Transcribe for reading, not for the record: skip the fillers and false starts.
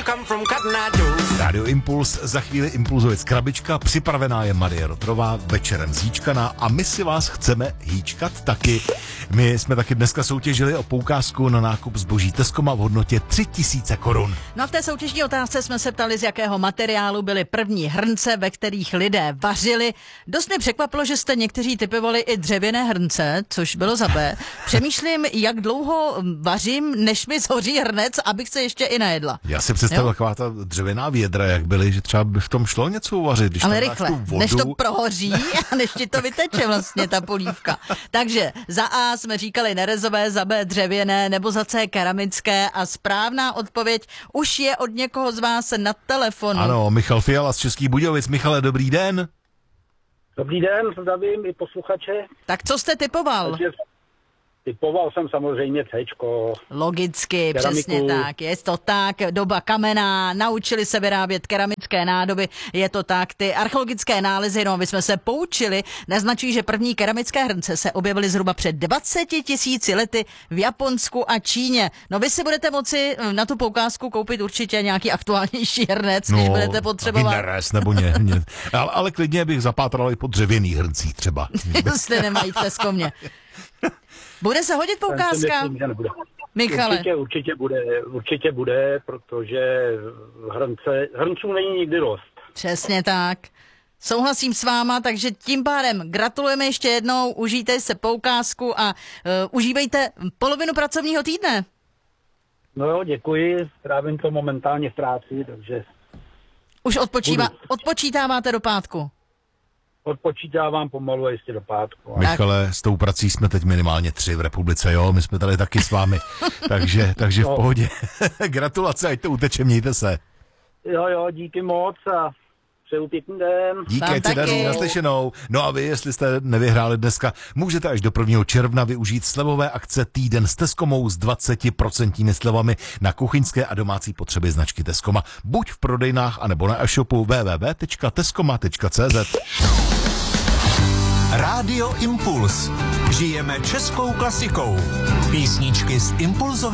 Rádio Impuls, za chvíli Impulzovic krabička, připravená je Marie Rotrová, večerem zhýčkaná a my si vás chceme hýčkat taky. My jsme taky dneska soutěžili o poukázku na nákup zboží Tescoma v hodnotě 3000 korun. No a v té soutěžní otázce jsme se ptali, z jakého materiálu byly první hrnce, ve kterých lidé vařili. Dost mě překvapilo, že jste někteří typovali i dřevěné hrnce, což bylo za B. Přemýšlím, jak dlouho vařím, než mi zhoří hrnec, abych se ještě i najedla. Já si představil taková ta dřevěná vědra, jak byly, že třeba by v tom šlo něco uvařit. Když ale rychle, než to prohoří a než ti to vyteče vlastně ta polívka. Takže za A jsme říkali nerezové, za B dřevěné nebo za C keramické a správná odpověď už je od někoho z vás na telefonu. Ano, Michal Fiala z Českých Budějovic. Michale, dobrý den. Dobrý den, zdravím i posluchače. Tak co jste typoval? Typoval jsem samozřejmě Cčko. Logicky, keramiku. Přesně tak. Je to tak, doba kamenná, naučili se vyrábět keramické nádoby, je to tak. Ty archeologické nálezy, no, my jsme se poučili, naznačují, že první keramické hrnce se objevily zhruba před 20 000 lety v Japonsku a Číně. No vy si budete moci na tu poukázku koupit určitě nějaký aktuálnější hrnec, když budete potřebovat. Nerez, nebo ale klidně bych zapátral i po dřevěných hrncích třeba. Jste nemají v Tescomě. Bude se hodit poukázka? Michale. Určitě bude, protože hrnců není nikdy dost. Přesně tak. Souhlasím s váma, takže tím pádem gratulujeme ještě jednou, užijte se poukázku a užívejte polovinu pracovního týdne. No jo, děkuji, trávím to momentálně v práci, takže... Už odpočítáváte do pátku? Odpočítávám pomalu a jistě do pátku. Michale, s tou prací jsme teď minimálně 3 v republice, jo? My jsme tady taky s vámi, takže v pohodě. Gratulace, ať to uteče, mějte se. Jo, díky moc a přeju pěkný den. Díky, ať se daří, naslyšenou. No a vy, jestli jste nevyhráli dneska, můžete až do 1. června využít slevové akce Týden s Tescomou s 20% slevami na kuchyňské a domácí potřeby značky Tescoma. Buď v prodejnách, anebo na e-shopu www.tescoma.cz. Rádio Impuls. Žijeme českou klasikou. Písničky z Impulzových